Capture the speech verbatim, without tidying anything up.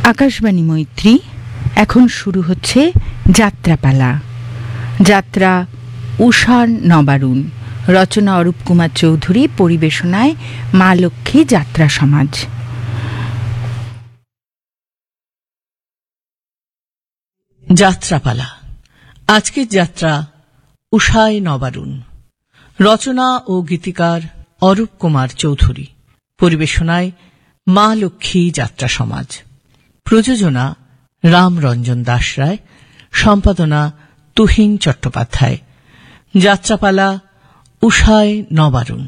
আকাশবাণী মৈত্রী। এখন শুরু হচ্ছে যাত্রাপালা। যাত্রা উষার নবারুণ, রচনা অরূপ কুমার চৌধুরী, পরিবেশনায় মা লক্ষ্মী যাত্রা সমাজ। যাত্রাপালা। আজকের যাত্রা উষায় নবারুণ, রচনা ও গীতিকার অরূপ কুমার চৌধুরী, পরিবেশনায় মা লক্ষ্মী যাত্রা সমাজ। প্রযোজনা রামরঞ্জন দাস রায়, সম্পাদনা তুহিন চট্টোপাধ্যায়। যাত্রাপালা উষায় নবারুণ।